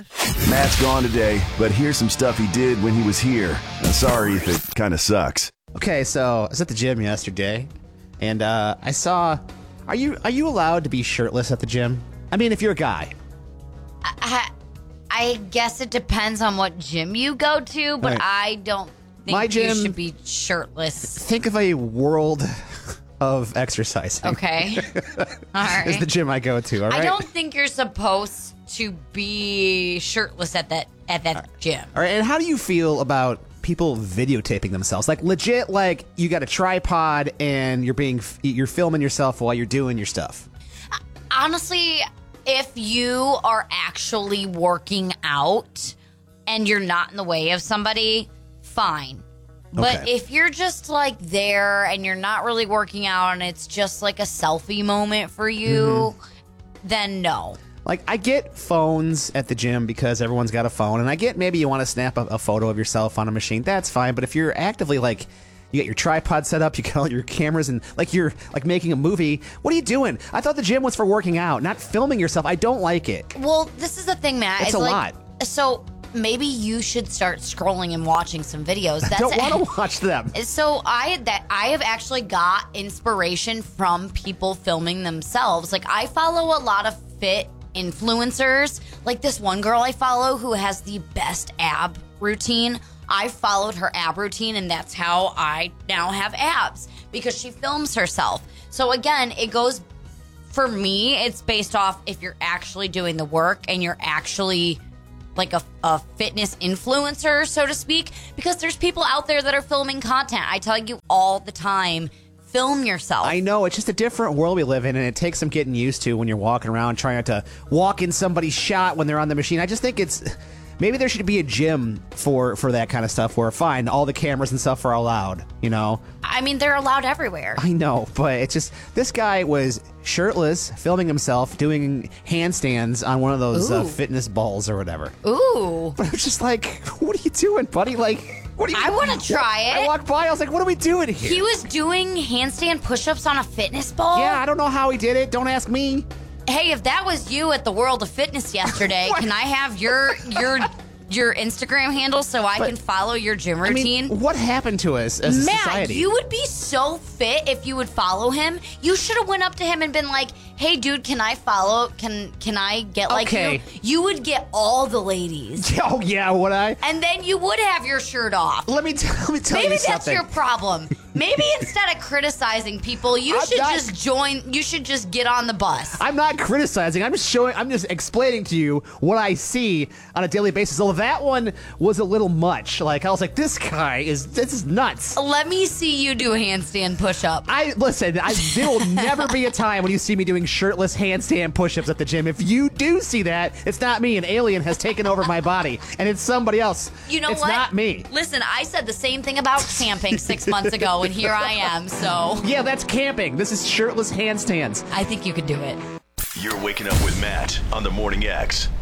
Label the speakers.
Speaker 1: Matt's gone today, but here's some stuff he did when he was here. I'm sorry if it kind of sucks.
Speaker 2: Okay, so I was at the gym yesterday, and I saw... Are you allowed to be shirtless at the gym? I mean, if you're a guy.
Speaker 3: I guess it depends on what gym you go to, but
Speaker 2: Right.
Speaker 3: I don't think
Speaker 2: My gym-
Speaker 3: you should be shirtless.
Speaker 2: Think of a world of exercising.
Speaker 3: Okay. All right.
Speaker 2: Is the gym I go to, all right?
Speaker 3: I don't think you're supposed to be shirtless at that gym.
Speaker 2: All right, and how do you feel about people videotaping themselves? Like, legit, like, you got a tripod and you're filming yourself while you're doing your stuff.
Speaker 3: Honestly, if you are actually working out and you're not in the way of somebody, fine. But
Speaker 2: Okay.
Speaker 3: if you're just like there and you're not really working out and it's just like a selfie moment for you, then no.
Speaker 2: Like, I get phones at the gym because everyone's got a phone, and I get maybe you want to snap a photo of yourself on a machine. That's fine, but if you're actively, like, you got your tripod set up, you got all your cameras, and, like, you're, like, making a movie, what are you doing? I thought the gym was for working out, not filming yourself. I don't like it.
Speaker 3: Well, this is the thing, Matt.
Speaker 2: It's a lot.
Speaker 3: So maybe you should start scrolling and watching some videos.
Speaker 2: I don't want to watch them.
Speaker 3: So I have actually got inspiration from people filming themselves. Like, I follow a lot of fit influencers. Like this one girl I follow who has the best ab routine. I followed her ab routine, and that's how I now have abs, because she films herself. So again, it goes, for me, it's based off if you're actually doing the work and you're actually like a fitness influencer, so to speak, because there's people out there that are filming content. I tell you all the time, film yourself.
Speaker 2: I know, it's just a different world we live in, and it takes some getting used to when you're walking around trying not to walk in somebody's shot when they're on the machine. I just think it's... Maybe there should be a gym for that kind of stuff where, fine, all the cameras and stuff are allowed, you know?
Speaker 3: I mean, they're allowed everywhere.
Speaker 2: I know, but it's just... This guy was shirtless, filming himself, doing handstands on one of those fitness balls or whatever.
Speaker 3: Ooh.
Speaker 2: But I was just like, what are you doing, buddy? Like... What are you,
Speaker 3: I want to try it.
Speaker 2: I walked by, I was like, what are we doing here?
Speaker 3: He was doing handstand push-ups on a fitness ball?
Speaker 2: Yeah, I don't know how he did it. Don't ask me.
Speaker 3: Hey, if that was you at the World of Fitness yesterday, can I have your Instagram handle so I can follow your gym routine?
Speaker 2: I mean, what happened to us as a
Speaker 3: Matt,
Speaker 2: society?
Speaker 3: you would be so fit if you would follow him. You should have went up to him and been like, "Hey, dude, can I follow? Can I get like you?" You would get all the ladies.
Speaker 2: Oh yeah, would I?
Speaker 3: And then you would have your shirt off.
Speaker 2: Let me tell you something.
Speaker 3: Maybe that's your problem. Maybe instead of criticizing people, you should just get on the bus.
Speaker 2: I'm not criticizing. I'm just explaining to you what I see on a daily basis. So that one was a little much. Like, I was like, this is nuts.
Speaker 3: Let me see you do a handstand push-up.
Speaker 2: There will never be a time when you see me doing shirtless handstand push-ups at the gym. If you do see that, it's not me. An alien has taken over my body, and it's somebody else.
Speaker 3: You know
Speaker 2: it's
Speaker 3: what?
Speaker 2: It's not me.
Speaker 3: Listen, I said the same thing about camping 6 months ago, and here I am, so...
Speaker 2: Yeah, that's camping. This is shirtless handstands.
Speaker 3: I think you could do it.
Speaker 1: You're waking up with Matt on the Morning X.